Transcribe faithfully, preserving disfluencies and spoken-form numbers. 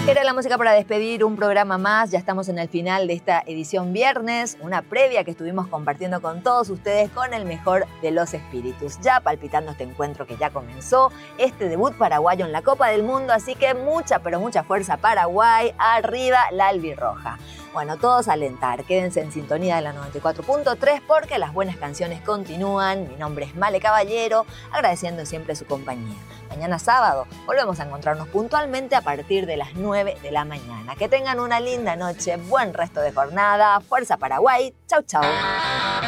Era la música para despedir un programa más. Ya estamos en el final de esta edición viernes, una previa que estuvimos compartiendo con todos ustedes con el mejor de los espíritus. Ya palpitando este encuentro que ya comenzó, este debut paraguayo en la Copa del Mundo, así que mucha, pero mucha fuerza Paraguay, arriba la albirroja. Bueno, todos a alentar, quédense en sintonía de la noventa y cuatro punto tres porque las buenas canciones continúan. Mi nombre es Male Caballero, agradeciendo siempre su compañía. Mañana sábado volvemos a encontrarnos puntualmente a partir de las nueve de la mañana. Que tengan una linda noche, buen resto de jornada, fuerza Paraguay, chau chau.